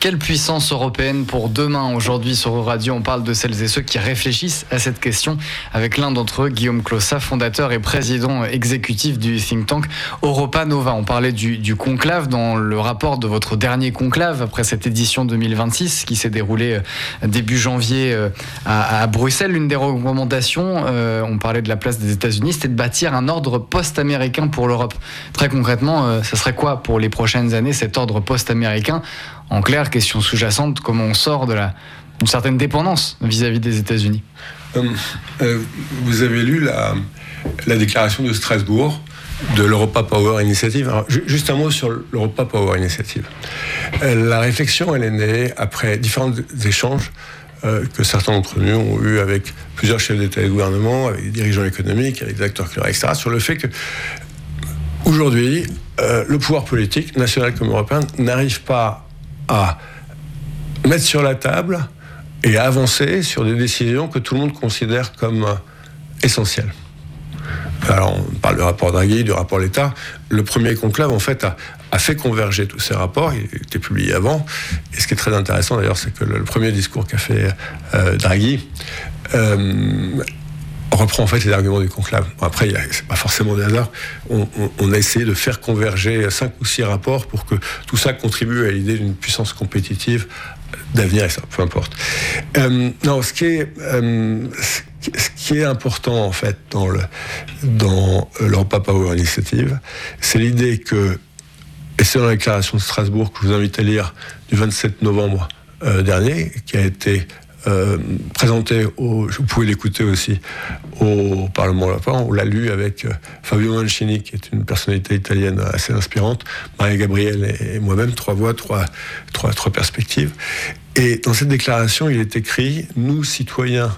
Quelle puissance européenne pour demain? Aujourd'hui sur Radio, on parle de celles et ceux qui réfléchissent à cette question avec l'un d'entre eux, Guillaume Clossat, fondateur et président exécutif du think tank Europa Nova. On parlait du conclave dans le rapport de votre dernier conclave après cette édition 2026 qui s'est déroulée début janvier à Bruxelles. L'une des recommandations, on parlait de la place des États-Unis, c'était de bâtir un ordre post-américain pour l'Europe. Très concrètement, ça serait quoi pour les prochaines années cet ordre post-américain? En clair, question sous-jacente, comment on sort d'une certaine dépendance vis-à-vis des États-Unis? Vous avez lu la déclaration de Strasbourg de l'Europa Power Initiative. Alors, juste un mot sur l'Europa Power Initiative. La réflexion, elle est née après différents échanges que certains d'entre nous ont eu avec plusieurs chefs d'État et de gouvernement, avec des dirigeants économiques, avec des acteurs culturels, etc., sur le fait que aujourd'hui, le pouvoir politique, national comme européen, n'arrive pas à mettre sur la table et à avancer sur des décisions que tout le monde considère comme essentielles. Alors, on parle du rapport Draghi, du rapport Letta. Le premier conclave, en fait, a fait converger tous ces rapports. Il était publié avant. Et ce qui est très intéressant, d'ailleurs, c'est que le premier discours qu'a fait Draghi reprend en fait les arguments du conclave. Bon, après, c'est pas forcément des hasards. On a essayé de faire converger 5 ou 6 rapports pour que tout ça contribue à l'idée d'une puissance compétitive d'avenir, et ça, peu importe. Non, ce qui est important en fait dans l'Europa Power Initiative, c'est l'idée que, et c'est dans la déclaration de Strasbourg que je vous invite à lire du 27 novembre dernier, qui a été présenté, vous pouvez l'écouter aussi au Parlement européen. On l'a lu avec Fabio Mancini, qui est une personnalité italienne assez inspirante, Maria Gabriel et moi-même, 3 voix, 3 perspectives. Et dans cette déclaration, il est écrit: nous citoyennes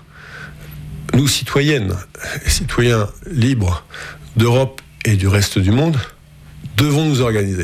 et citoyens libres d'Europe et du reste du monde, devons nous organiser.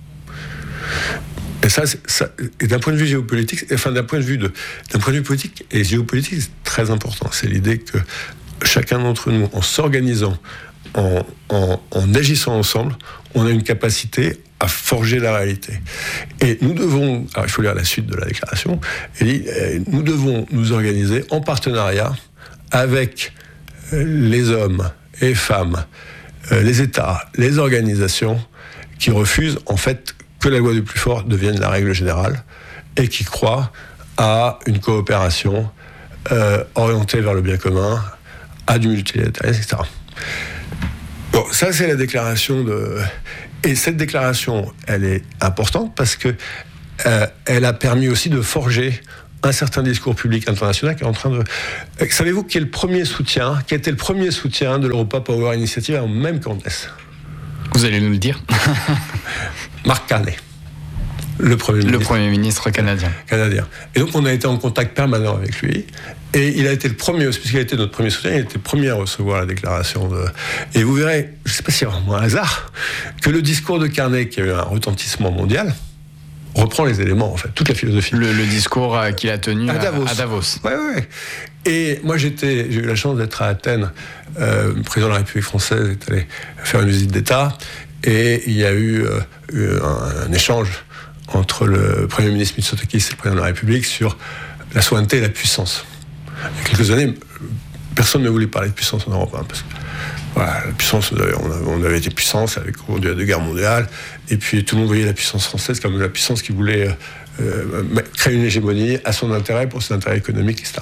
Et ça, et d'un point de vue géopolitique, enfin d'un point de vue politique et géopolitique, c'est très important. C'est l'idée que chacun d'entre nous, en s'organisant, en agissant ensemble, on a une capacité à forger la réalité. Et nous devons, alors il faut lire la suite de la déclaration, nous devons nous organiser en partenariat avec les hommes et femmes, les États, les organisations qui refusent en fait que la loi du plus fort devienne la règle générale et qui croient à une coopération orientée vers le bien commun, à du multilatéralisme, etc. Bon, ça c'est la déclaration Et cette déclaration, elle est importante parce que elle a permis aussi de forger un certain discours public international qui est en train de... Savez-vous quel est le premier soutien, qui a été le premier soutien de l'Europa Power Initiative en même Congrès? Vous allez nous le dire. Mark Carney, le Premier ministre canadien. Et donc on a été en contact permanent avec lui. Et il a été le premier, puisqu'il a été notre premier soutien, il a été le premier à recevoir la déclaration de... Et vous verrez, je ne sais pas si c'est vraiment un hasard, que le discours de Carney, qui a eu un retentissement mondial, reprend les éléments, en fait, toute la philosophie. Le discours qu'il a tenu à Davos. Ouais. Et moi, j'ai eu la chance d'être à Athènes. Le président de la République française est allé faire une visite d'État. Et il y a eu un échange entre le Premier ministre Mitsotakis et le président de la République sur la souveraineté et la puissance. Il y a quelques années, personne ne voulait parler de puissance en Europe. Parce que, voilà, la puissance, on avait été puissance avec au cours de la 2 guerres mondiales. Et puis tout le monde voyait la puissance française comme la puissance qui voulait créer une hégémonie à son intérêt, pour ses intérêts économiques, etc.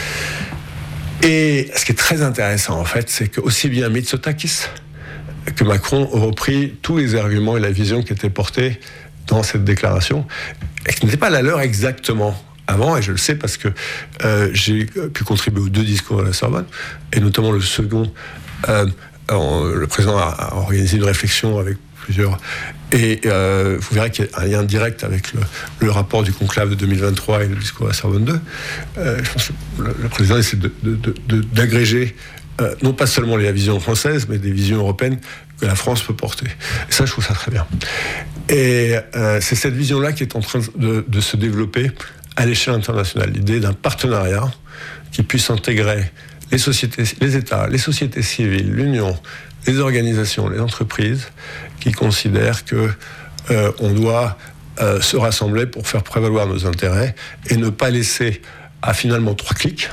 Et ce qui est très intéressant, en fait, c'est qu'aussi bien Mitsotakis que Macron ont repris tous les arguments et la vision qui étaient portés dans cette déclaration, et qui n'était pas la leur exactement avant, et je le sais parce que j'ai pu contribuer aux 2 discours à la Sorbonne, et notamment le second, le président a organisé une réflexion avec plusieurs, et vous verrez qu'il y a un lien direct avec le rapport du conclave de 2023 et le discours à la Sorbonne 2. Je pense que le président essaie d'agréger non pas seulement la vision française, mais des visions européennes que la France peut porter. Et ça, je trouve ça très bien. Et c'est cette vision-là qui est en train de se développer à l'échelle internationale. L'idée d'un partenariat qui puisse intégrer les sociétés, les États, les sociétés civiles, l'Union, les organisations, les entreprises, qui considèrent que on doit se rassembler pour faire prévaloir nos intérêts et ne pas laisser à finalement 3 clics,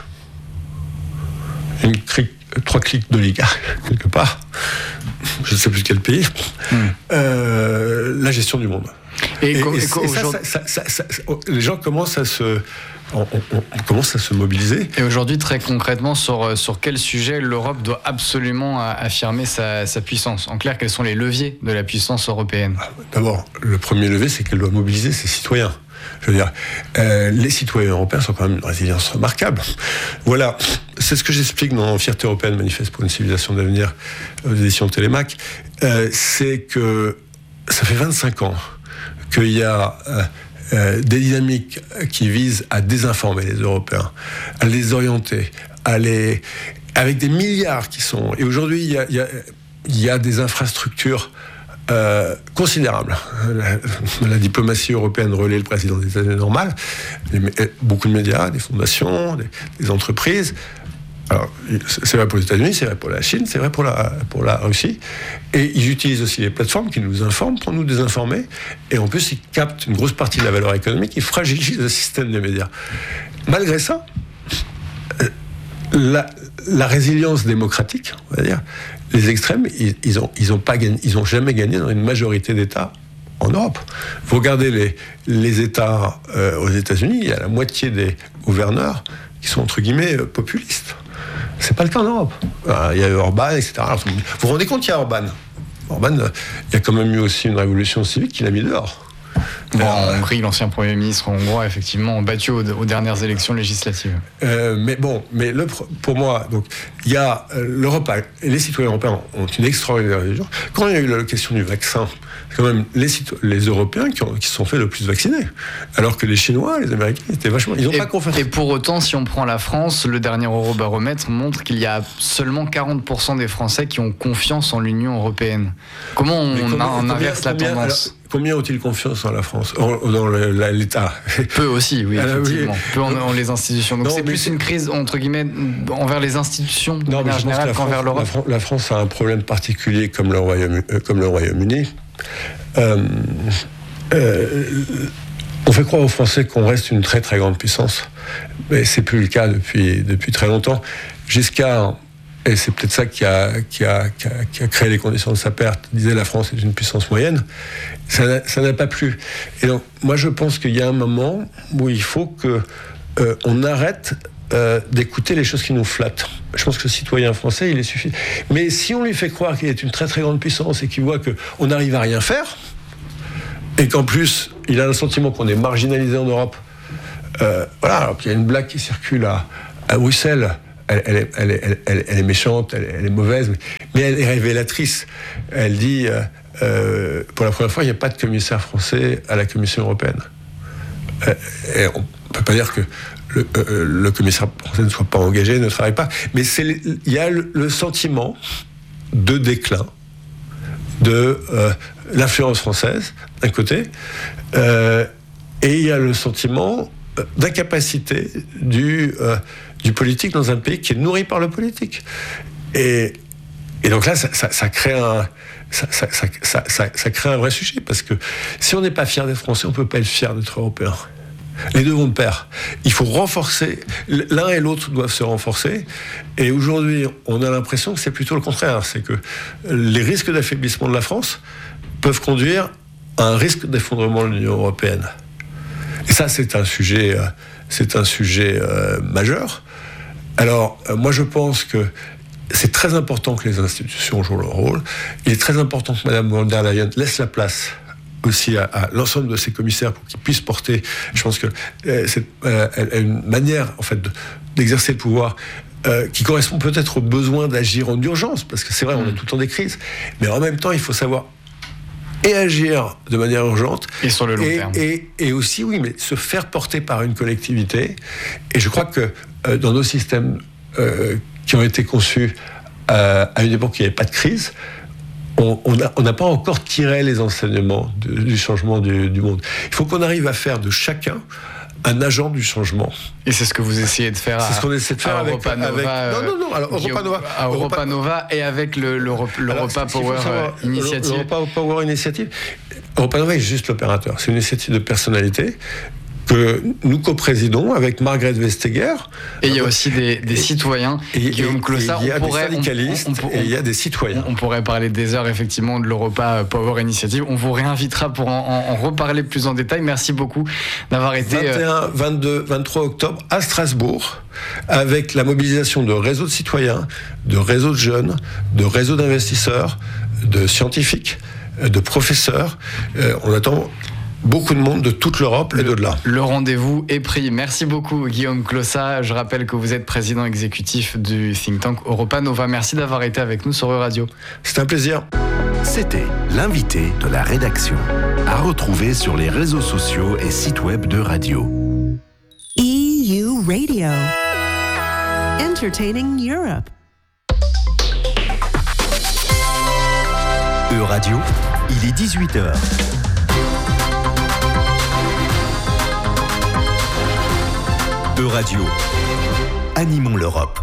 3 clics d'oligarques, quelque part, je ne sais plus quel pays, la gestion du monde. Et les gens commencent à se... On commence à se mobiliser. Et aujourd'hui, très concrètement, sur quel sujet l'Europe doit absolument affirmer sa puissance ? En clair, quels sont les leviers de la puissance européenne ? D'abord, le premier levier, c'est qu'elle doit mobiliser ses citoyens. Je veux dire, les citoyens européens sont quand même une résilience remarquable. Voilà, c'est ce que j'explique dans Fierté européenne, manifeste pour une civilisation d'avenir, aux éditions Télémac. C'est que ça fait 25 ans qu'il y a... des dynamiques qui visent à désinformer les Européens, à les orienter, avec des milliards qui sont... Et aujourd'hui, il y a des infrastructures considérables. La diplomatie européenne relaie le président des États-Unis normal, beaucoup de médias, des fondations, des entreprises. Alors, c'est vrai pour les États-Unis, c'est vrai pour la Chine, c'est vrai pour la Russie. Et ils utilisent aussi les plateformes qui nous informent pour nous désinformer. Et en plus, ils captent une grosse partie de la valeur économique. Ils fragilisent le système des médias. Malgré ça, la résilience démocratique, on va dire, les extrêmes, ils ont jamais gagné dans une majorité d'États en Europe. Vous regardez les États aux États-Unis, il y a la moitié des gouverneurs qui sont entre guillemets populistes. C'est pas le cas en Europe. Il y a Orban, etc. Alors, vous vous rendez compte qu'il y a Orban, il y a quand même eu aussi une révolution civique qui l'a mis dehors. En Hongrie, l'ancien Premier ministre hongrois, effectivement, battu aux dernières élections législatives. Pour moi, donc, il y a l'Europe, et les citoyens européens ont une extraordinaire vision. Quand il y a eu la question du vaccin, c'est quand même les Européens qui se sont fait le plus vacciner. Alors que les Chinois, les Américains, ils n'ont pas confiance. Et pour autant, si on prend la France, le dernier Eurobaromètre montre qu'il y a seulement 40% des Français qui ont confiance en l'Union européenne. Comment on inverse la tendance ? Combien ont-ils confiance en la France, dans l'État ? Peu aussi, oui, effectivement. Peu en les institutions. Donc c'est plus une crise, entre guillemets, envers les institutions de manière générale qu'envers l'Europe. La France a un problème particulier comme le Royaume-Uni. On fait croire aux Français qu'on reste une très très grande puissance. Mais c'est plus le cas depuis très longtemps. Giscard... Et c'est peut-être ça qui a créé les conditions de sa perte. Il disait la France est une puissance moyenne. Ça n'a pas plu. Et donc, moi, je pense qu'il y a un moment où il faut qu'on arrête d'écouter les choses qui nous flattent. Je pense que le citoyen français, il est suffisant. Mais si on lui fait croire qu'il est une très très grande puissance et qu'il voit qu'on n'arrive à rien faire, et qu'en plus, il a le sentiment qu'on est marginalisé en Europe, voilà, alors qu'il y a une blague qui circule à Bruxelles. Elle est méchante, elle est mauvaise, mais elle est révélatrice. Elle dit, pour la première fois, il n'y a pas de commissaire français à la Commission européenne. Et on ne peut pas dire que le commissaire français ne soit pas engagé, ne travaille pas, mais il y a le sentiment de déclin de l'influence française, d'un côté, et il y a le sentiment d'incapacité du politique dans un pays qui est nourri par le politique. Et donc là, ça crée un vrai sujet, parce que si on n'est pas fier d'être français, on ne peut pas être fier d'être européen. Les deux vont de pair. Il faut renforcer, l'un et l'autre doivent se renforcer, et aujourd'hui, on a l'impression que c'est plutôt le contraire, c'est que les risques d'affaiblissement de la France peuvent conduire à un risque d'effondrement de l'Union européenne. Et ça, c'est un sujet majeur. Alors, moi, je pense que c'est très important que les institutions jouent leur rôle. Il est très important que Mme von der Leyen laisse la place aussi à l'ensemble de ses commissaires pour qu'ils puissent porter. Je pense que c'est une manière, en fait, d'exercer le pouvoir qui correspond peut-être aux besoins d'agir en urgence, parce que c'est vrai, on a tout le temps des crises, mais en même temps, il faut savoir et agir de manière urgente. Et sur le long terme. Et aussi, oui, mais se faire porter par une collectivité. Et je crois que dans nos systèmes qui ont été conçus à une époque où il n'y avait pas de crise, on n'a pas encore tiré les enseignements du changement du monde. Il faut qu'on arrive à faire de chacun un agent du changement. Et c'est ce que vous essayez de faire. C'est ce qu'on essaie de faire avec Europa Nova et avec l'Europa Power Initiative. L'Europa Power Initiative. Europa Nova est juste l'opérateur. C'est une initiative de personnalité que nous co-présidons avec Margrethe Vestager. Et il y a aussi des citoyens. Guillaume Clossat, il y a des syndicalistes et il y a des citoyens. On pourrait parler des heures effectivement de l'Europa Power Initiative. On vous réinvitera pour en reparler plus en détail. Merci beaucoup d'avoir été... 21, 22, 23 octobre à Strasbourg, avec la mobilisation de réseaux de citoyens, de réseaux de jeunes, de réseaux d'investisseurs, de scientifiques, de professeurs. On attend beaucoup de monde de toute l'Europe et d'au-delà. Le rendez-vous est pris. Merci beaucoup Guillaume Clossat. Je rappelle que vous êtes président exécutif du think tank Europa Nova. Merci d'avoir été avec nous sur Euradio. C'est un plaisir. C'était l'invité de la rédaction. À retrouver sur les réseaux sociaux et sites web de Radio. EU Radio. Entertaining Europe. Euradio, il est 18h. Euradio, animons l'Europe.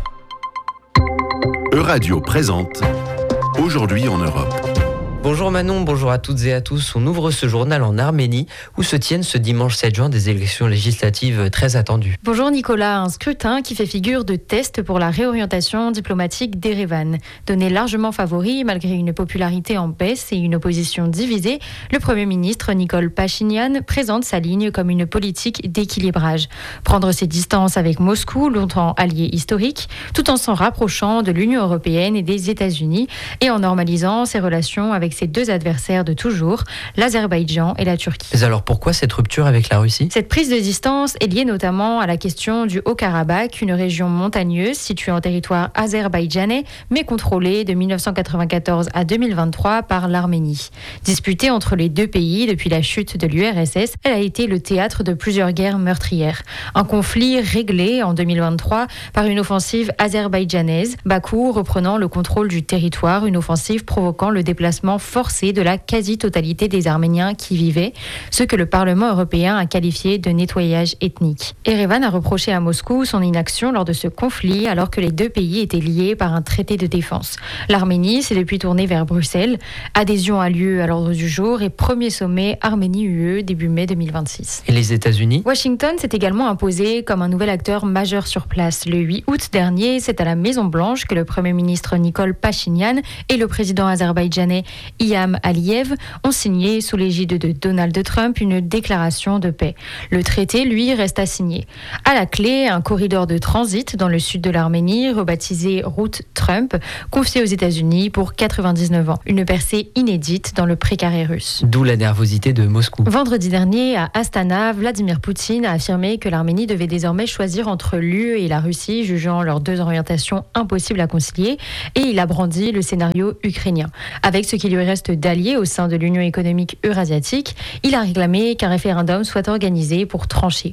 Euradio présente Aujourd'hui en Europe. Bonjour Manon, bonjour à toutes et à tous. On ouvre ce journal en Arménie où se tiennent ce dimanche 7 juin des élections législatives très attendues. Bonjour Nicolas, un scrutin qui fait figure de test pour la réorientation diplomatique d'Erevan. Donné largement favori malgré une popularité en baisse et une opposition divisée, le Premier ministre Nikol Pachinian présente sa ligne comme une politique d'équilibrage. Prendre ses distances avec Moscou, longtemps allié historique, tout en s'en rapprochant de l'Union européenne et des États-Unis et en normalisant ses relations avec ses deux adversaires de toujours, l'Azerbaïdjan et la Turquie. Mais alors pourquoi cette rupture avec la Russie ? Cette prise de distance est liée notamment à la question du Haut-Karabakh, une région montagneuse située en territoire azerbaïdjanais, mais contrôlée de 1994 à 2023 par l'Arménie. Disputée entre les deux pays depuis la chute de l'URSS, elle a été le théâtre de plusieurs guerres meurtrières. Un conflit réglé en 2023 par une offensive azerbaïdjanaise, Bakou reprenant le contrôle du territoire, une offensive provoquant le déplacement forcé de la quasi-totalité des Arméniens qui y vivaient, ce que le Parlement européen a qualifié de nettoyage ethnique. Erevan a reproché à Moscou son inaction lors de ce conflit alors que les deux pays étaient liés par un traité de défense. L'Arménie s'est depuis tournée vers Bruxelles. Adhésion a lieu à l'ordre du jour et premier sommet Arménie-UE début mai 2026. Et les États-Unis ? Washington s'est également imposé comme un nouvel acteur majeur sur place. Le 8 août dernier, c'est à la Maison-Blanche que le Premier ministre Nikol Pachinian et le président azerbaïdjanais Ilham Aliyev ont signé sous l'égide de Donald Trump une déclaration de paix. Le traité, lui, reste à signer. À la clé, un corridor de transit dans le sud de l'Arménie, rebaptisé Route Trump, confié aux États-Unis pour 99 ans. Une percée inédite dans le précaré russe. D'où la nervosité de Moscou. Vendredi dernier, à Astana, Vladimir Poutine a affirmé que l'Arménie devait désormais choisir entre l'UE et la Russie, jugeant leurs deux orientations impossibles à concilier, et il a brandi le scénario ukrainien. Avec ce qui lui reste d'alliés au sein de l'Union économique eurasiatique, il a réclamé qu'un référendum soit organisé pour trancher.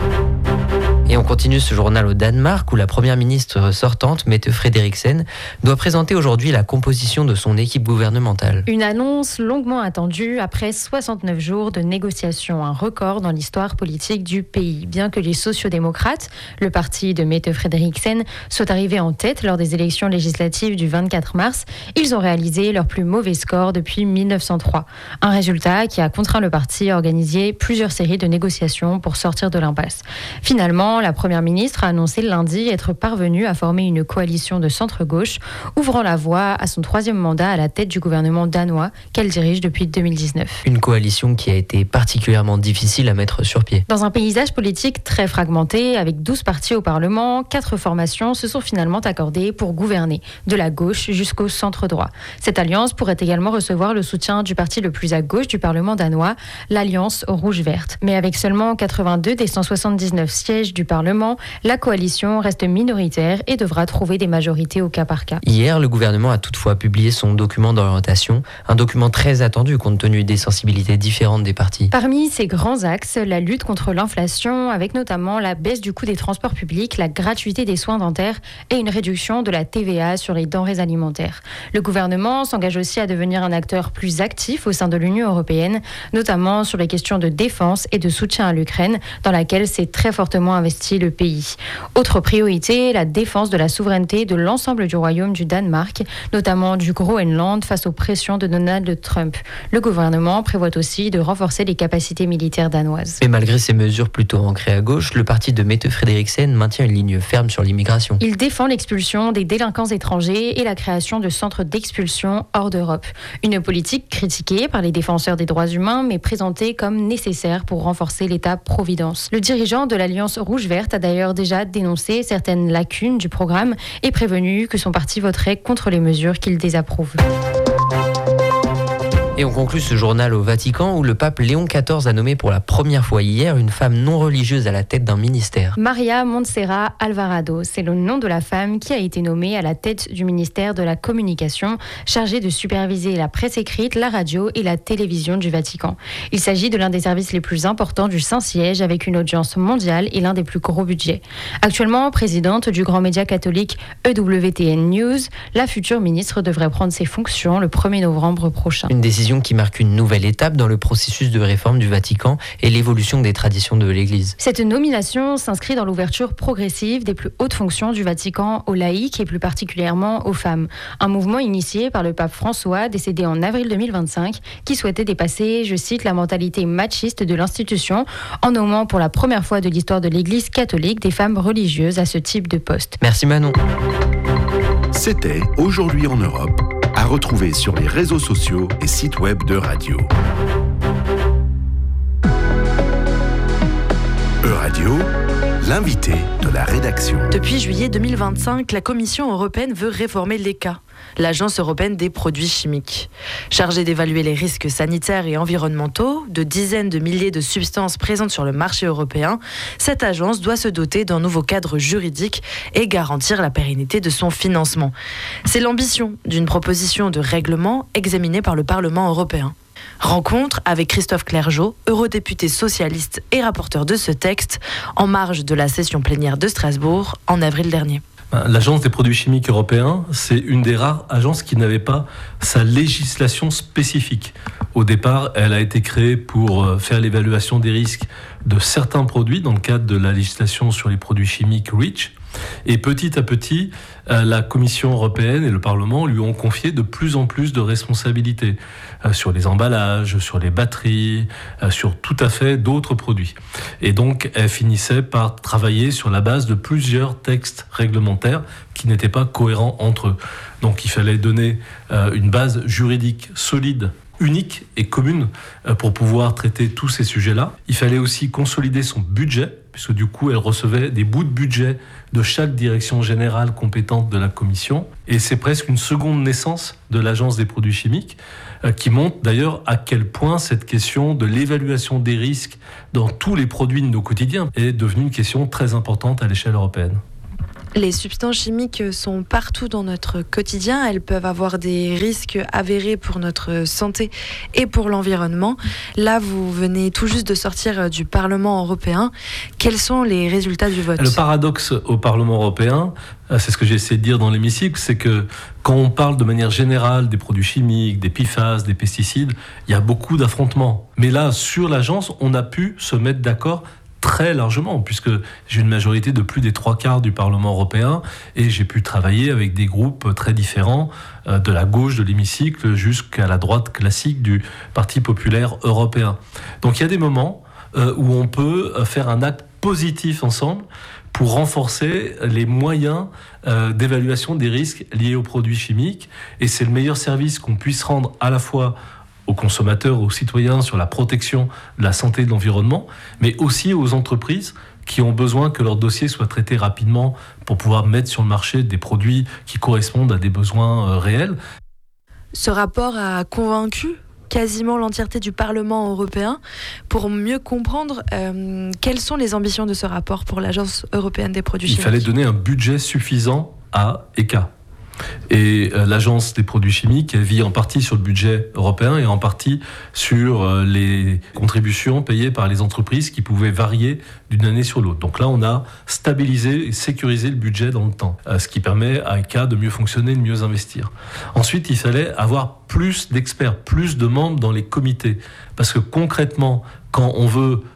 Et on continue ce journal au Danemark où la première ministre sortante, Mette Frederiksen, doit présenter aujourd'hui la composition de son équipe gouvernementale. Une annonce longuement attendue après 69 jours de négociations, un record dans l'histoire politique du pays. Bien que les sociodémocrates, le parti de Mette Frederiksen, soient arrivés en tête lors des élections législatives du 24 mars, ils ont réalisé leur plus mauvais score depuis 1903. Un résultat qui a contraint le parti à organiser plusieurs séries de négociations pour sortir de l'impasse. Finalement, la première ministre a annoncé lundi être parvenue à former une coalition de centre-gauche, ouvrant la voie à son troisième mandat à la tête du gouvernement danois qu'elle dirige depuis 2019. Une coalition qui a été particulièrement difficile à mettre sur pied. Dans un paysage politique très fragmenté, avec 12 partis au Parlement, 4 formations se sont finalement accordées pour gouverner, de la gauche jusqu'au centre-droit. Cette alliance pourrait également recevoir le soutien du parti le plus à gauche du Parlement danois, l'Alliance rouge-verte. Mais avec seulement 82 des 179 sièges du Parlement, la coalition reste minoritaire et devra trouver des majorités au cas par cas. Hier, le gouvernement a toutefois publié son document d'orientation, un document très attendu compte tenu des sensibilités différentes des partis. Parmi ces grands axes, la lutte contre l'inflation, avec notamment la baisse du coût des transports publics, la gratuité des soins dentaires et une réduction de la TVA sur les denrées alimentaires. Le gouvernement s'engage aussi à devenir un acteur plus actif au sein de l'Union européenne, notamment sur les questions de défense et de soutien à l'Ukraine, dans laquelle s'est très fortement investi investit le pays. Autre priorité, la défense de la souveraineté de l'ensemble du royaume du Danemark, notamment du Groenland face aux pressions de Donald Trump. Le gouvernement prévoit aussi de renforcer les capacités militaires danoises. Et malgré ces mesures plutôt ancrées à gauche, le parti de Mette Frederiksen maintient une ligne ferme sur l'immigration. Il défend l'expulsion des délinquants étrangers et la création de centres d'expulsion hors d'Europe. Une politique critiquée par les défenseurs des droits humains, mais présentée comme nécessaire pour renforcer l'État-providence. Le dirigeant de l'Alliance Rouge-Verte a d'ailleurs déjà dénoncé certaines lacunes du programme et prévenu que son parti voterait contre les mesures qu'il désapprouve. Et on conclut ce journal au Vatican où le pape Léon XIV a nommé pour la première fois hier une femme non religieuse à la tête d'un ministère. Maria Montserrat Alvarado, c'est le nom de la femme qui a été nommée à la tête du ministère de la Communication, chargée de superviser la presse écrite, la radio et la télévision du Vatican. Il s'agit de l'un des services les plus importants du Saint-Siège avec une audience mondiale et l'un des plus gros budgets. Actuellement présidente du grand média catholique EWTN News, la future ministre devrait prendre ses fonctions le 1er novembre prochain. Une décision qui marque une nouvelle étape dans le processus de réforme du Vatican et l'évolution des traditions de l'Église. Cette nomination s'inscrit dans l'ouverture progressive des plus hautes fonctions du Vatican aux laïcs et plus particulièrement aux femmes. Un mouvement initié par le pape François, décédé en avril 2025, qui souhaitait dépasser, je cite, la mentalité machiste de l'institution en nommant pour la première fois de l'histoire de l'Église catholique des femmes religieuses à ce type de poste. Merci Manon. C'était Aujourd'hui en Europe, à retrouver sur les réseaux sociaux et sites web de Radio. Euradio, l'invité de la rédaction. Depuis juillet 2025, la Commission européenne veut réformer l'ECHA, l'Agence européenne des produits chimiques. Chargée d'évaluer les risques sanitaires et environnementaux de dizaines de milliers de substances présentes sur le marché européen, cette agence doit se doter d'un nouveau cadre juridique et garantir la pérennité de son financement. C'est l'ambition d'une proposition de règlement examinée par le Parlement européen. Rencontre avec Christophe Clergeau, eurodéputé socialiste et rapporteur de ce texte, en marge de la session plénière de Strasbourg en avril dernier. L'Agence des produits chimiques européens, c'est une des rares agences qui n'avait pas sa législation spécifique. Au départ, elle a été créée pour faire l'évaluation des risques de certains produits dans le cadre de la législation sur les produits chimiques REACH. Et petit à petit, la Commission européenne et le Parlement lui ont confié de plus en plus de responsabilités sur les emballages, sur les batteries, sur tout à fait d'autres produits. Et donc, elle finissait par travailler sur la base de plusieurs textes réglementaires qui n'étaient pas cohérents entre eux. Donc, il fallait donner une base juridique solide, unique et commune pour pouvoir traiter tous ces sujets-là. Il fallait aussi consolider son budget, puisque du coup, elle recevait des bouts de budget de chaque direction générale compétente de la Commission. Et c'est presque une seconde naissance de l'Agence des produits chimiques, qui montre d'ailleurs à quel point cette question de l'évaluation des risques dans tous les produits de nos quotidiens est devenue une question très importante à l'échelle européenne. Les substances chimiques sont partout dans notre quotidien. Elles peuvent avoir des risques avérés pour notre santé et pour l'environnement. Là, vous venez tout juste de sortir du Parlement européen. Quels sont les résultats du vote ? Le paradoxe au Parlement européen, c'est ce que j'ai essayé de dire dans l'hémicycle, c'est que quand on parle de manière générale des produits chimiques, des PFAS, des pesticides, il y a beaucoup d'affrontements. Mais là, sur l'agence, on a pu se mettre d'accord très largement, puisque j'ai une majorité de plus des 3/4 du Parlement européen et j'ai pu travailler avec des groupes très différents, de la gauche de l'hémicycle jusqu'à la droite classique du Parti populaire européen. Donc il y a des moments où on peut faire un acte positif ensemble pour renforcer les moyens d'évaluation des risques liés aux produits chimiques, et c'est le meilleur service qu'on puisse rendre à la fois aux consommateurs, aux citoyens sur la protection de la santé et de l'environnement, mais aussi aux entreprises qui ont besoin que leur dossier soit traité rapidement pour pouvoir mettre sur le marché des produits qui correspondent à des besoins réels. Ce rapport a convaincu quasiment l'entièreté du Parlement européen. Pour mieux comprendre, quelles sont les ambitions de ce rapport pour l'Agence européenne des produits chimiques ? Il fallait donner un budget suffisant à ECHA. Et l'Agence des produits chimiques, elle vit en partie sur le budget européen et en partie sur les contributions payées par les entreprises qui pouvaient varier d'une année sur l'autre. Donc là, on a stabilisé et sécurisé le budget dans le temps, ce qui permet à ECHA de mieux fonctionner, de mieux investir. Ensuite, il fallait avoir plus d'experts, plus de membres dans les comités. Parce que concrètement, quand on veut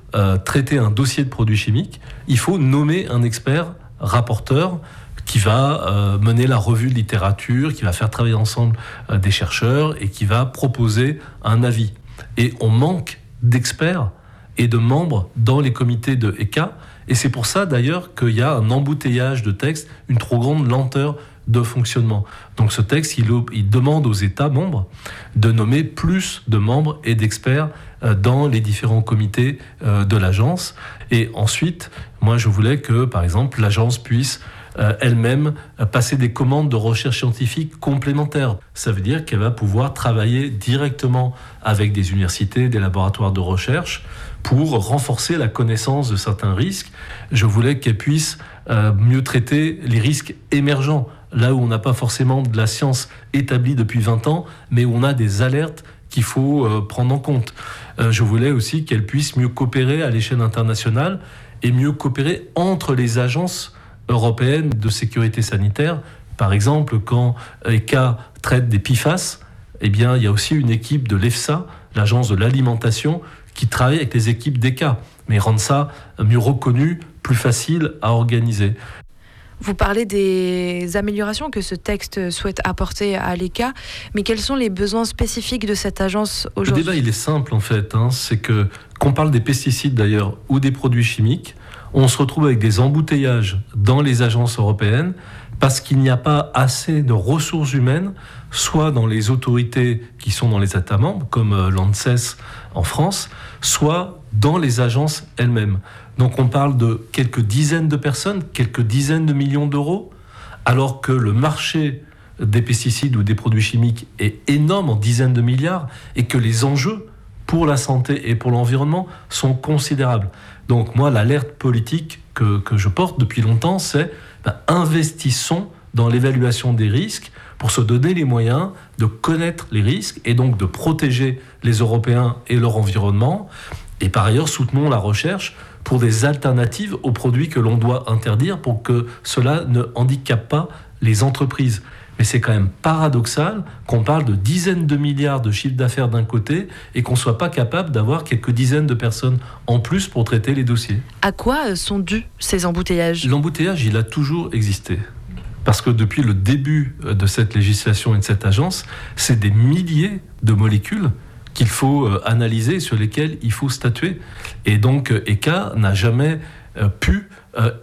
traiter un dossier de produits chimiques, il faut nommer un expert rapporteur qui va mener la revue de littérature, qui va faire travailler ensemble des chercheurs et qui va proposer un avis. Et on manque d'experts et de membres dans les comités de ECHA. Et c'est pour ça d'ailleurs qu'il y a un embouteillage de textes, une trop grande lenteur de fonctionnement. Donc ce texte, il demande aux États membres de nommer plus de membres et d'experts dans les différents comités de l'agence. Et ensuite, moi je voulais que, par exemple, l'agence puisse elle-même passer des commandes de recherche scientifique complémentaires. Ça veut dire qu'elle va pouvoir travailler directement avec des universités, des laboratoires de recherche pour renforcer la connaissance de certains risques. Je voulais qu'elle puisse mieux traiter les risques émergents, là où on n'a pas forcément de la science établie depuis 20 ans, mais où on a des alertes qu'il faut prendre en compte. Je voulais aussi qu'elle puisse mieux coopérer à l'échelle internationale et mieux coopérer entre les agences européennes de sécurité sanitaire. Par exemple, quand ECHA traite des PFAS, eh bien, il y a aussi une équipe de l'EFSA, l'agence de l'alimentation, qui travaille avec les équipes d'ECHA, mais rendre ça mieux reconnu, plus facile à organiser. Vous parlez des améliorations que ce texte souhaite apporter à l'ECHA, mais quels sont les besoins spécifiques de cette agence aujourd'hui ? Le débat, il est simple en fait. C'est qu'on parle des pesticides d'ailleurs ou des produits chimiques, on se retrouve avec des embouteillages dans les agences européennes parce qu'il n'y a pas assez de ressources humaines, soit dans les autorités qui sont dans les États membres, comme l'ANSES en France, soit dans les agences elles-mêmes. Donc on parle de quelques dizaines de personnes, quelques dizaines de millions d'euros, alors que le marché des pesticides ou des produits chimiques est énorme, en dizaines de milliards, et que les enjeux pour la santé et pour l'environnement sont considérables. Donc moi, l'alerte politique que je porte depuis longtemps, c'est investissons dans l'évaluation des risques pour se donner les moyens de connaître les risques et donc de protéger les Européens et leur environnement. Et par ailleurs, soutenons la recherche pour des alternatives aux produits que l'on doit interdire pour que cela ne handicape pas les entreprises. Mais c'est quand même paradoxal qu'on parle de dizaines de milliards de chiffre d'affaires d'un côté et qu'on ne soit pas capable d'avoir quelques dizaines de personnes en plus pour traiter les dossiers. À quoi sont dus ces embouteillages ? L'embouteillage, il a toujours existé. Parce que depuis le début de cette législation et de cette agence, c'est des milliers de molécules qu'il faut analyser, sur lesquelles il faut statuer. Et donc, ECHA n'a jamais pu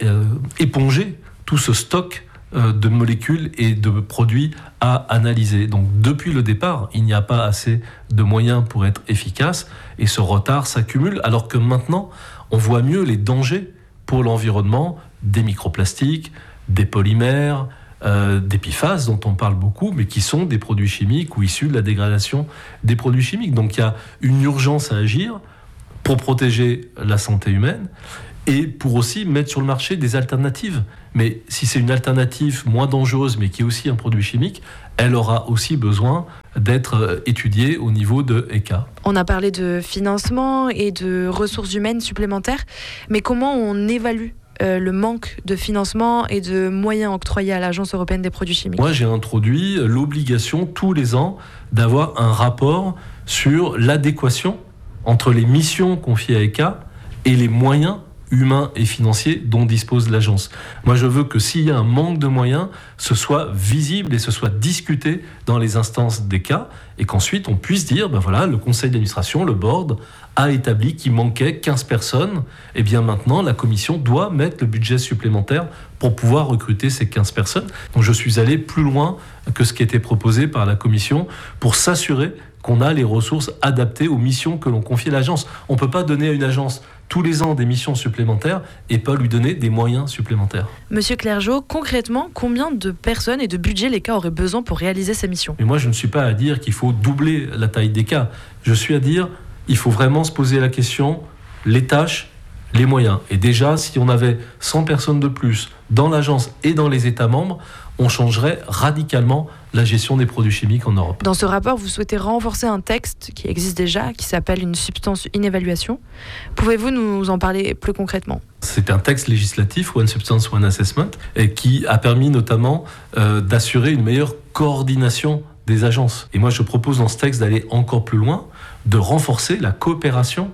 éponger tout ce stock de molécules et de produits à analyser. Donc depuis le départ, il n'y a pas assez de moyens pour être efficace et ce retard s'accumule alors que maintenant, on voit mieux les dangers pour l'environnement des microplastiques, des polymères, des PFAS dont on parle beaucoup, mais qui sont des produits chimiques ou issus de la dégradation des produits chimiques. Donc il y a une urgence à agir pour protéger la santé humaine et pour aussi mettre sur le marché des alternatives. Mais si c'est une alternative moins dangereuse, mais qui est aussi un produit chimique, elle aura aussi besoin d'être étudiée au niveau de ECHA. On a parlé de financement et de ressources humaines supplémentaires, mais comment on évalue le manque de financement et de moyens octroyés à l'Agence européenne des produits chimiques ? Moi, j'ai introduit l'obligation tous les ans d'avoir un rapport sur l'adéquation entre les missions confiées à ECHA et les moyens humains et financiers dont dispose l'agence. Moi, je veux que s'il y a un manque de moyens, ce soit visible et ce soit discuté dans les instances d'ECHA et qu'ensuite on puisse dire, voilà, le conseil d'administration, le board, a établi qu'il manquait 15 personnes. Et bien maintenant, la commission doit mettre le budget supplémentaire pour pouvoir recruter ces 15 personnes. Donc je suis allé plus loin que ce qui était proposé par la commission pour s'assurer qu'on a les ressources adaptées aux missions que l'on confie à l'agence. On ne peut pas donner à une agence tous les ans des missions supplémentaires et pas lui donner des moyens supplémentaires. Monsieur Clergeau, concrètement, combien de personnes et de budget l'ECHA aurait besoin pour réaliser ces missions ? Mais moi, je ne suis pas à dire qu'il faut doubler la taille d'ECHA. Je suis à dire qu'il faut vraiment se poser la question, les tâches, les moyens. Et déjà, si on avait 100 personnes de plus dans l'agence et dans les États membres, on changerait radicalement la gestion des produits chimiques en Europe. Dans ce rapport, vous souhaitez renforcer un texte qui existe déjà, qui s'appelle une substance, une évaluation. Pouvez-vous nous en parler plus concrètement ? C'est un texte législatif, One Substance, One Assessment, et qui a permis notamment d'assurer une meilleure coordination des agences. Et moi, je propose dans ce texte d'aller encore plus loin, de renforcer la coopération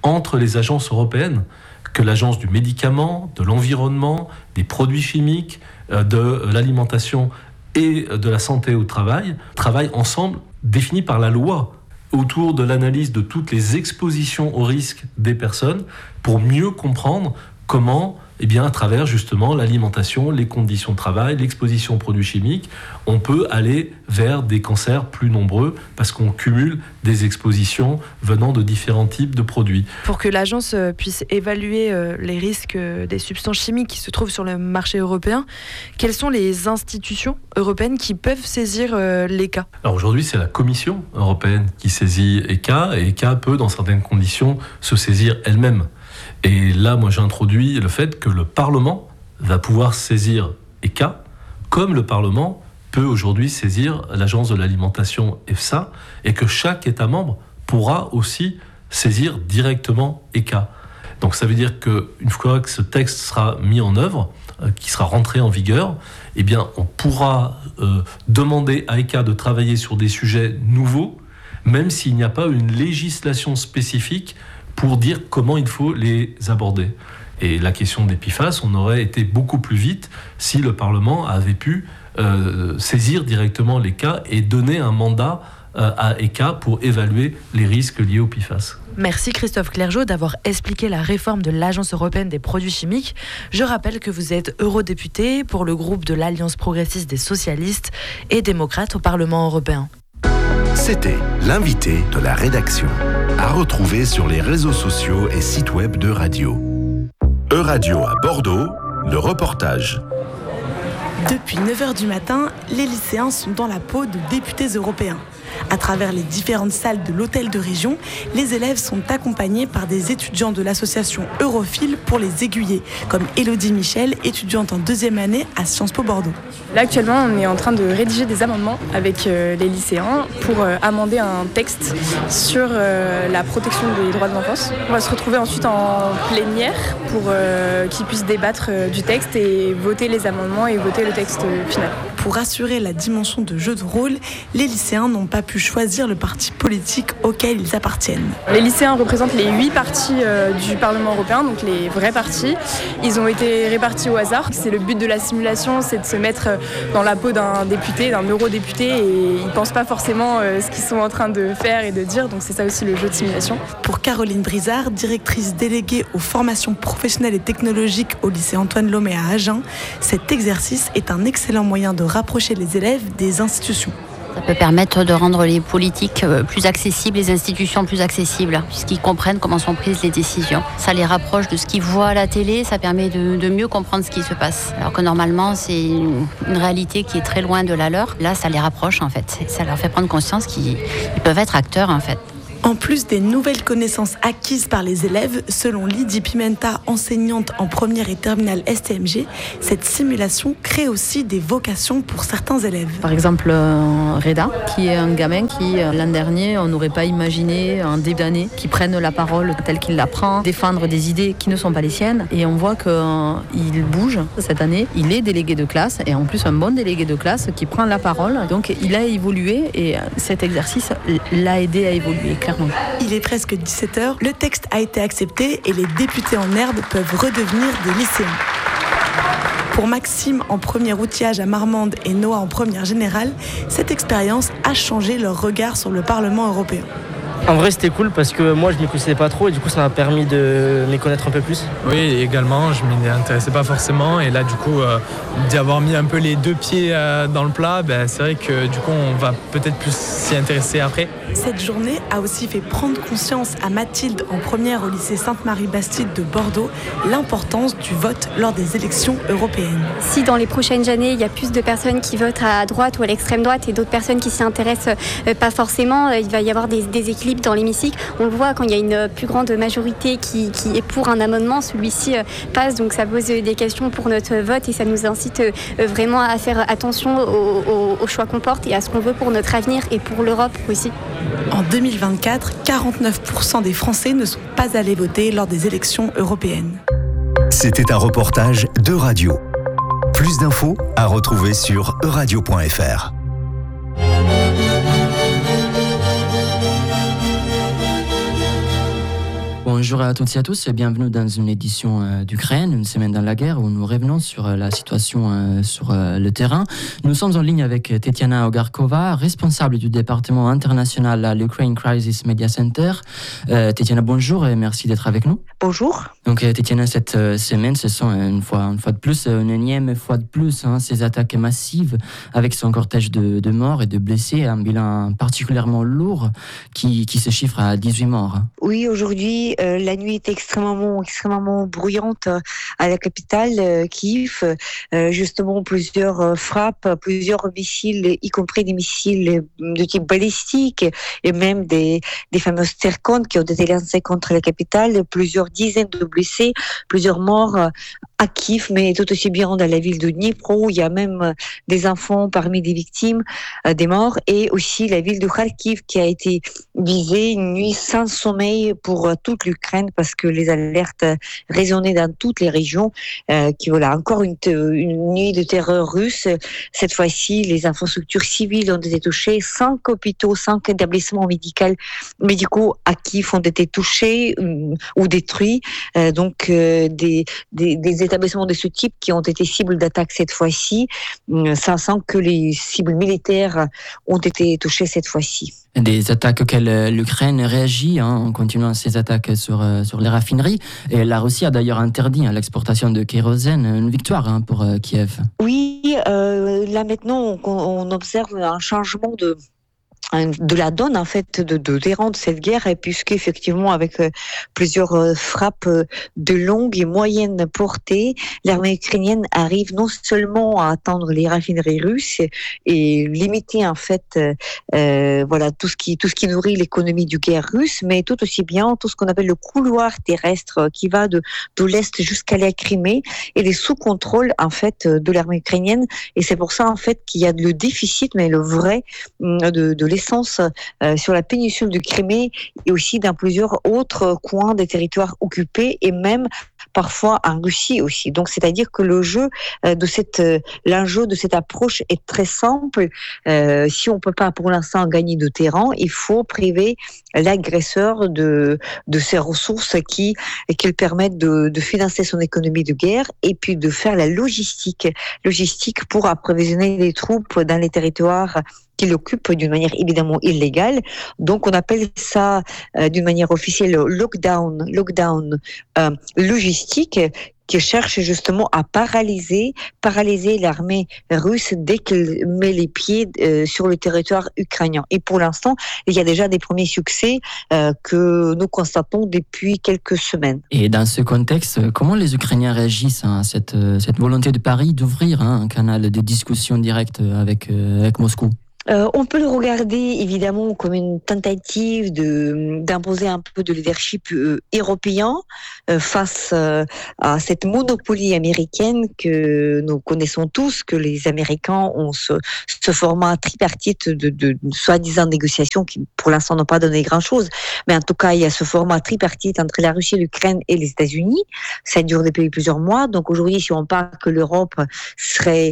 entre les agences européennes, que l'agence du médicament, de l'environnement, des produits chimiques, de l'alimentation et de la santé au travail, travaillent ensemble, définis par la loi, autour de l'analyse de toutes les expositions aux risques des personnes, pour mieux comprendre comment, à travers justement l'alimentation, les conditions de travail, l'exposition aux produits chimiques, on peut aller vers des cancers plus nombreux parce qu'on cumule des expositions venant de différents types de produits. Pour que l'agence puisse évaluer les risques des substances chimiques qui se trouvent sur le marché européen, quelles sont les institutions européennes qui peuvent saisir l'ECHA ? Alors aujourd'hui, c'est la Commission européenne qui saisit ECHA, et ECHA peut, dans certaines conditions, se saisir elle-même. Et là, moi, j'introduis le fait que le Parlement va pouvoir saisir ECHA, comme le Parlement peut aujourd'hui saisir l'Agence de l'alimentation EFSA, et que chaque État membre pourra aussi saisir directement ECHA. Donc ça veut dire qu'une fois que ce texte sera mis en œuvre, qui sera rentré en vigueur, on pourra demander à ECHA de travailler sur des sujets nouveaux, même s'il n'y a pas une législation spécifique pour dire comment il faut les aborder. Et la question des PFAS, on aurait été beaucoup plus vite si le Parlement avait pu saisir directement l'ECHA et donner un mandat à ECHA pour évaluer les risques liés aux PFAS. Merci Christophe Clergeau d'avoir expliqué la réforme de l'Agence européenne des produits chimiques. Je rappelle que vous êtes eurodéputé pour le groupe de l'Alliance progressiste des socialistes et démocrates au Parlement européen. C'était l'invité de la rédaction, à retrouver sur les réseaux sociaux et sites web d'Euradio. Euradio à Bordeaux, le reportage. Depuis 9h du matin, les lycéens sont dans la peau de députés européens. À travers les différentes salles de l'hôtel de région, les élèves sont accompagnés par des étudiants de l'association Europhile pour les aiguiller, comme Élodie Michel, étudiante en 2e année à Sciences Po Bordeaux. Là actuellement on est en train de rédiger des amendements avec les lycéens pour amender un texte sur la protection des droits de l'enfance. On va se retrouver ensuite en plénière pour qu'ils puissent débattre du texte et voter les amendements et voter le texte final. Pour assurer la dimension de jeu de rôle, les lycéens n'ont pas pu choisir le parti politique auquel ils appartiennent. Les lycéens représentent les 8 partis du Parlement européen, donc les vrais partis. Ils ont été répartis au hasard. C'est le but de la simulation, c'est de se mettre dans la peau d'un député, d'un eurodéputé, et ils ne pensent pas forcément ce qu'ils sont en train de faire et de dire, donc c'est ça aussi le jeu de simulation. Pour Caroline Brizard, directrice déléguée aux formations professionnelles et technologiques au lycée Antoine Lomé à Agen, cet exercice est un excellent moyen de rapprocher les élèves des institutions. Ça peut permettre de rendre les politiques plus accessibles, les institutions plus accessibles, puisqu'ils comprennent comment sont prises les décisions. Ça les rapproche de ce qu'ils voient à la télé, ça permet de mieux comprendre ce qui se passe. Alors que normalement, c'est une réalité qui est très loin de la leur. Là, ça les rapproche en fait. Ça leur fait prendre conscience qu'ils peuvent être acteurs en fait. En plus des nouvelles connaissances acquises par les élèves, selon Lydie Pimenta, enseignante en première et terminale STMG, cette simulation crée aussi des vocations pour certains élèves. Par exemple, Reda, qui est un gamin qui, l'an dernier, on n'aurait pas imaginé en début d'année, qui prenne la parole telle qu'il l'apprend, défendre des idées qui ne sont pas les siennes. Et on voit qu'il bouge cette année. Il est délégué de classe, et en plus un bon délégué de classe qui prend la parole. Donc il a évolué, et cet exercice l'a aidé à évoluer, clairement. Il est presque 17h, le texte a été accepté et les députés en herbe peuvent redevenir des lycéens. Pour Maxime en premier outillage à Marmande et Noah en première générale, cette expérience a changé leur regard sur le Parlement européen. En vrai, c'était cool parce que moi, je m'y connaissais pas trop et du coup, ça m'a permis de m'y connaître un peu plus. Oui, également, je m'y intéressais pas forcément et là, du coup, d'y avoir mis un peu les deux pieds dans le plat, c'est vrai que du coup, on va peut-être plus s'y intéresser après. Cette journée a aussi fait prendre conscience à Mathilde en première au lycée Sainte-Marie-Bastide de Bordeaux l'importance du vote lors des élections européennes. Si dans les prochaines années, il y a plus de personnes qui votent à droite ou à l'extrême droite et d'autres personnes qui s'y intéressent pas forcément, il va y avoir des équilibres dans l'hémicycle. On le voit quand il y a une plus grande majorité qui est pour un amendement, celui-ci passe, donc ça pose des questions pour notre vote et ça nous incite vraiment à faire attention aux choix qu'on porte et à ce qu'on veut pour notre avenir et pour l'Europe aussi. En 2024, 49% des Français ne sont pas allés voter lors des élections européennes. C'était un reportage d'Euradio. Plus d'infos à retrouver sur euradio.fr. Bonjour à toutes et à tous et bienvenue dans une édition d'Ukraine, une semaine dans la guerre où nous revenons sur la situation sur le terrain. Nous sommes en ligne avec Tetiana Ogarkova, responsable du département international à l'Ukraine Crisis Media Center. Tetiana, bonjour et merci d'être avec nous. Bonjour. Donc Tetiana, cette semaine, ce sont une fois de plus, une énième fois de plus, ces attaques massives avec son cortège de morts et de blessés, un bilan particulièrement lourd qui se chiffre à 18 morts. Oui, aujourd'hui, la nuit est extrêmement bruyante à la capitale, Kiev. Justement, plusieurs frappes, plusieurs missiles, y compris des missiles de type balistique et même des fameux Zircon qui ont été lancés contre la capitale. Plusieurs dizaines de blessés, plusieurs morts à Kiev, mais tout aussi bien dans la ville de Dnipro. Il y a même des enfants parmi les victimes des morts, et aussi la ville de Kharkiv qui a été visée, une nuit sans sommeil pour toute l'Ukraine parce que les alertes résonnaient dans toutes les régions. Encore une nuit de terreur russe. Cette fois-ci, les infrastructures civiles ont été touchées. 5 hôpitaux, 5 établissements médicaux à Kiev ont été touchés ou détruits. Des établissements de ce type qui ont été cibles d'attaques cette fois-ci, sachant que les cibles militaires ont été touchées cette fois-ci. Des attaques auxquelles l'Ukraine réagit en continuant ses attaques sur les raffineries. Et la Russie a d'ailleurs interdit l'exportation de kérosène, une victoire pour Kiev. Oui, là maintenant on observe un changement de la donne en fait de terrain de cette guerre, et puisqu'effectivement avec plusieurs frappes de longue et moyenne portée, l'armée ukrainienne arrive non seulement à atteindre les raffineries russes et limiter en fait tout ce qui nourrit l'économie du guerre russe, mais tout aussi bien tout ce qu'on appelle le couloir terrestre qui va de l'est jusqu'à la Crimée, et les sous contrôle en fait de l'armée ukrainienne, et c'est pour ça en fait qu'il y a le déficit, mais le vrai de l'essence sur la péninsule de Crimée et aussi dans plusieurs autres coins des territoires occupés, et même parfois en Russie aussi. Donc, c'est-à-dire que l'enjeu de cette approche est très simple. Si on peut pas pour l'instant gagner de terrain, il faut priver l'agresseur de ses ressources qui permettent de financer son économie de guerre, et puis de faire la logistique pour approvisionner les troupes dans les territoires qu'il occupe d'une manière évidemment illégale. Donc on appelle ça d'une manière officielle lockdown logistique, qui cherche justement à paralyser l'armée russe dès qu'elle met les pieds sur le territoire ukrainien. Et pour l'instant, il y a déjà des premiers succès que nous constatons depuis quelques semaines. Et dans ce contexte, comment les Ukrainiens réagissent à cette volonté de Paris d'ouvrir un canal de discussion directe avec Moscou ? On peut le regarder évidemment comme une tentative d'imposer un peu de leadership européen face à cette monopolie américaine que nous connaissons tous, que les Américains ont ce format tripartite de soi-disant négociations qui pour l'instant n'ont pas donné grand-chose. Mais en tout cas, il y a ce format tripartite entre la Russie, l'Ukraine et les États-Unis. Ça dure depuis plusieurs mois. Donc aujourd'hui, si on parle que l'Europe serait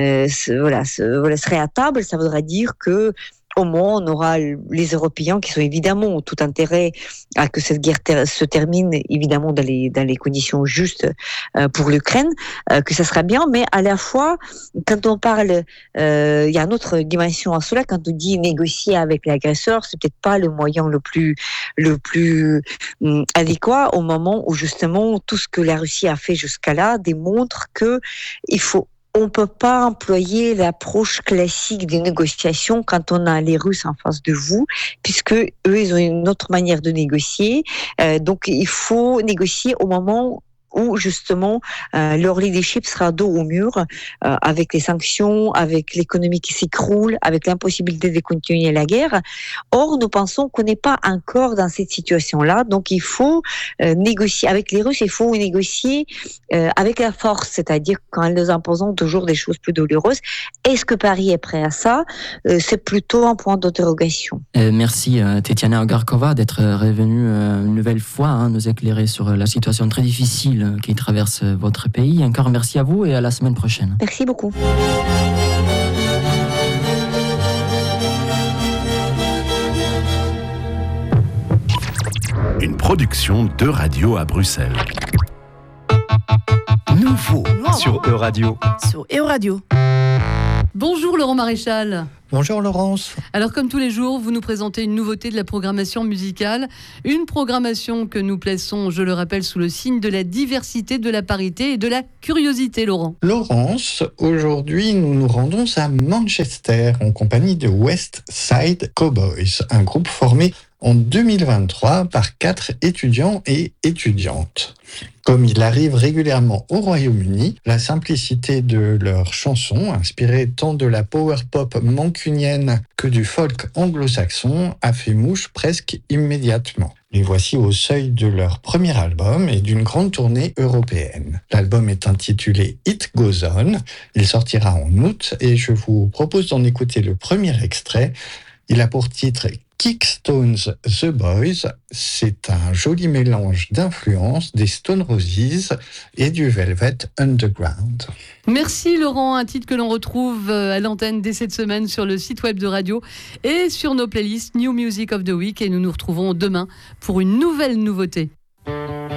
à table, ça voudrait dire que au moins on aura les Européens qui sont évidemment tout intérêt à que cette guerre se termine évidemment dans les conditions justes pour l'Ukraine, que ça sera bien, mais à la fois quand on parle, il y a une autre dimension à cela. Quand on dit négocier avec l'agresseur, c'est peut-être pas le moyen le plus adéquat au moment où justement tout ce que la Russie a fait jusqu'à là démontre que on peut pas employer l'approche classique des négociations quand on a les Russes en face de vous, puisque eux, ils ont une autre manière de négocier. Donc, il faut négocier au moment où justement leur leadership sera dos au mur, avec les sanctions, avec l'économie qui s'écroule, avec l'impossibilité de continuer la guerre. Or, nous pensons qu'on n'est pas encore dans cette situation-là, donc il faut négocier avec les Russes, il faut négocier avec la force, c'est-à-dire quand nous imposons toujours des choses plus douloureuses. Est-ce que Paris est prêt à ça ? C'est plutôt un point d'interrogation. Merci Tetiana Ogarkova d'être revenue une nouvelle fois nous éclairer sur la situation très difficile qui traverse votre pays. Encore merci à vous et à la semaine prochaine. Merci beaucoup. Une production d'Euradio à Bruxelles. Nouveau sur Euradio. Sur Euradio. Bonjour Laurent Maréchal. Bonjour Laurence. Alors comme tous les jours, vous nous présentez une nouveauté de la programmation musicale. Une programmation que nous plaçons, je le rappelle, sous le signe de la diversité, de la parité et de la curiosité, Laurent. Laurence, aujourd'hui nous nous rendons à Manchester en compagnie de West Side Cowboys, un groupe formé en 2023 par 4 étudiants et étudiantes. Comme il arrive régulièrement au Royaume-Uni, la simplicité de leurs chansons, inspirées tant de la power pop mancunienne que du folk anglo-saxon, a fait mouche presque immédiatement. Les voici au seuil de leur premier album et d'une grande tournée européenne. L'album est intitulé It Goes On. Il sortira en août et je vous propose d'en écouter le premier extrait. Il a pour titre Kickstones The Boys. C'est un joli mélange d'influences des Stone Roses et du Velvet Underground. Merci Laurent, un titre que l'on retrouve à l'antenne dès cette semaine sur le site web de Radio et sur nos playlists New Music of the Week, et nous nous retrouvons demain pour une nouvelle nouveauté.